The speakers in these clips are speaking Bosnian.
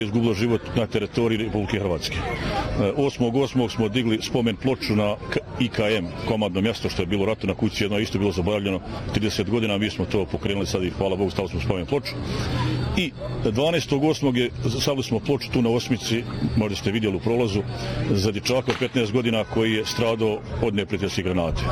Izgubilo život na teritoriji Republike Hrvatske. 8.8. smo digli spomen ploču na IKM, komandno mjesto što je bilo ratu na kući, jedno isto bilo zaboravljeno 30 godina, mi smo to pokrenuli sad i hvala Bogu stavili smo spomen ploču. I 12.8. stavili smo ploču tu na Osmici, možda ste vidjeli u prolazu, za dječaka 15 godina koji je stradao od neprijateljskih granate.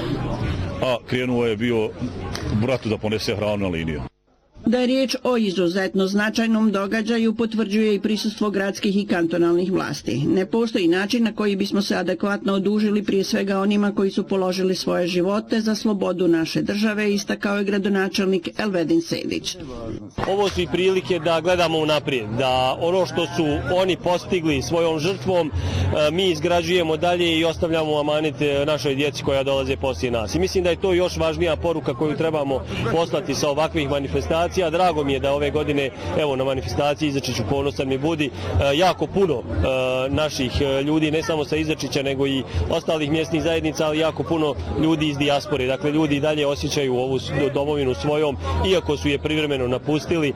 A krenuo je bio bratu da ponese hranu na liniju. Da je riječ o izuzetno značajnom događaju potvrđuje i prisustvo gradskih i kantonalnih vlasti. Ne postoji način na koji bismo se adekvatno odužili prije svega onima koji su položili svoje živote za slobodu naše države, istakao je gradonačelnik Elvedin Sejdić. Ovo su i prilike da gledamo unaprijed, da ono što su oni postigli svojom žrtvom mi izgrađujemo dalje i ostavljamo amanet našoj djeci koja dolaze poslije nas. I mislim da je to još važnija poruka koju trebamo poslati sa ovakvih manifestacija. Drago mi je da ove godine, evo na manifestaciji Izačiću ponosan mi budi, jako puno naših ljudi, ne samo sa Izačića, nego i ostalih mjesnih zajednica, ali jako puno ljudi iz dijaspore. Dakle, ljudi dalje osjećaju ovu domovinu svojom, iako su je privremeno napustili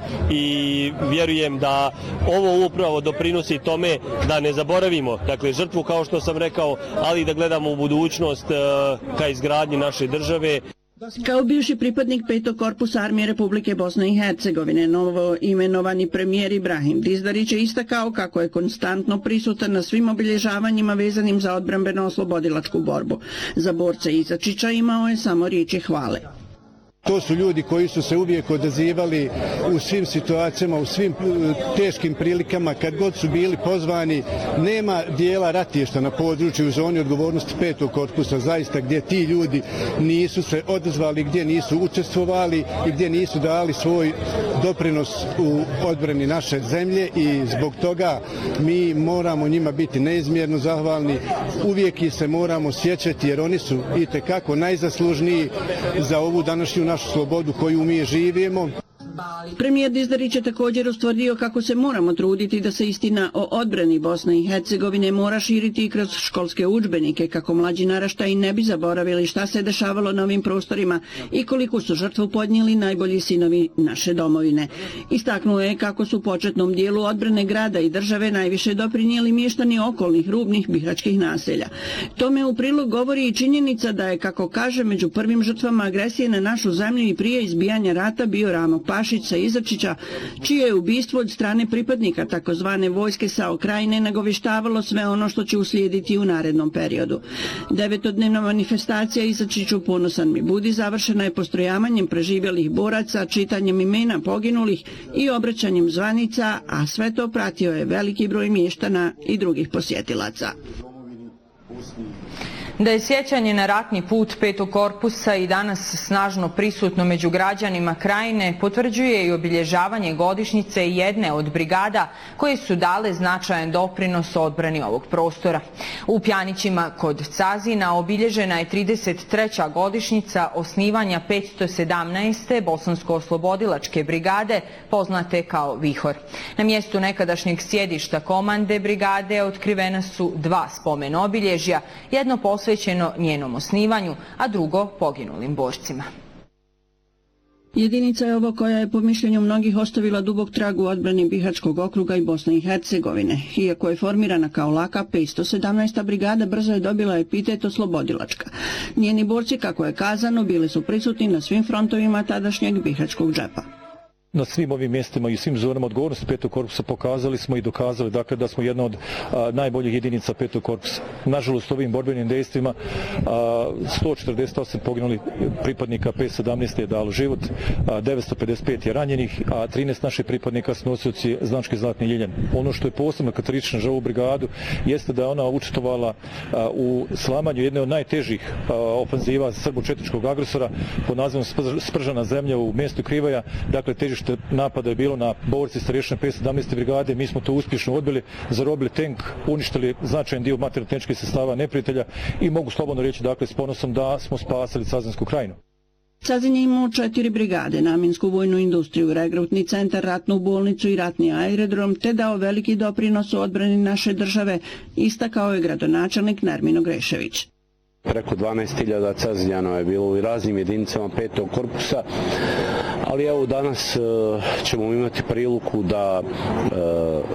i vjerujem da ovo upravo doprinosi tome da ne zaboravimo, dakle, žrtvu kao što sam rekao, ali da gledamo u budućnost ka izgradnji naše države. Kao bivši pripadnik 5. korpusa Armije Republike Bosne i Hercegovine, novo imenovani premijer Ibrahim Dizdarić je istakao kako je konstantno prisutan na svim obilježavanjima vezanim za odbrambeno-oslobodilačku borbu. Za borce Izačića imao je samo riječi hvale. To su ljudi koji su se uvijek odazivali u svim situacijama, u svim teškim prilikama, kad god su bili pozvani. Nema dijela ratišta na području u zoni odgovornosti 5. korpusa, zaista gdje ti ljudi nisu se odazvali, gdje nisu učestvovali i gdje nisu dali svoj doprinos u odbrani naše zemlje i zbog toga mi moramo njima biti neizmjerno zahvalni. Uvijek ih se moramo sjećati jer oni su itekako najzaslužniji za ovu današnju našu slobodu koju mi živimo. Premijer Dizdarić je također ustvrdio kako se moramo truditi da se istina o odbrani Bosne i Hercegovine mora širiti i kroz školske udžbenike kako mlađi naraštaji ne bi zaboravili šta se dešavalo na ovim prostorima i koliko su žrtvu podnijeli najbolji sinovi naše domovine. Istaknuo je kako su u početnom dijelu odbrane grada i države najviše doprinijeli mještani okolnih rubnih bihačkih naselja. Tome u prilog govori i činjenica da je, kako kaže, među prvim žrtvama agresije na našu zemlju i prije izbijanja rata bio Ramo Pašić sa Izačića, čije je ubistvo od strane pripadnika takozvane vojske SAO Krajine nagovještavalo sve ono što će uslijediti u narednom periodu. 9-dnevna manifestacija Izačiću ponosan mi budi završena je postrojavanjem preživjelih boraca, čitanjem imena poginulih i obraćanjem zvanica, a sve to pratio je veliki broj mještana i drugih posjetilaca. Da je sjećanje na ratni put 5. korpusa i danas snažno prisutno među građanima Krajine potvrđuje i obilježavanje godišnjice jedne od brigada koje su dale značajan doprinos odbrani ovog prostora. U Pjanićima kod Cazina obilježena je 33. godišnjica osnivanja 517. Bosansko-oslobodilačke brigade, poznate kao Vihor. Na mjestu nekadašnjeg sjedišta komande brigade otkrivena su 2 spomen obilježja, jedno posvećeno njenom osnivanju, a drugo poginulim borcima. Jedinica je ovo koja je po mišljenju mnogih ostavila dubok trag u odbrani Bihačkog okruga i Bosne i Hercegovine. Iako je formirana kao laka, 517. brigada brzo je dobila epitet oslobodilačka. Njeni borci, kako je kazano, bili su prisutni na svim frontovima tadašnjeg Bihačkog džepa. Na svim ovim mjestima i svim zonama odgovornosti 5. korpusa pokazali smo i dokazali dakle, da smo jedna od najboljih jedinica 5. korpusa. Nažalost, ovim borbenim dejstvima 148 poginulih pripadnika 517 je dalo život, 955 je ranjenih, a 13 naših pripadnika su nosioci značke Zlatni Ljiljan. Ono što je posebno karakteristično za ovu brigadu jeste da je ona učestvovala u slamanju jedne od najtežih ofenziva srbo-četničkog agresora pod nazivom Spržana zemlja u mjestu Krivaja. Dakle, težište napada je bilo na borci starješine 517. brigade. Mi smo to uspješno odbili, zarobili tank, uništili značajan dio materijalno-tehničkih sredstava neprijatelja i mogu slobodno reći dakle s ponosom da smo spasili Cazinsku krajinu. Cazin je imao 4 brigade, namjensku vojnu industriju, regrutni centar, ratnu bolnicu i ratni aerodrom, te dao veliki doprinos u odbrani naše države, istakao je gradonačelnik Nermino Grešević. Preko 12.000 Cazinjana je bilo u raznim jedinicama 5. korpusa, ali evo danas ćemo imati priliku da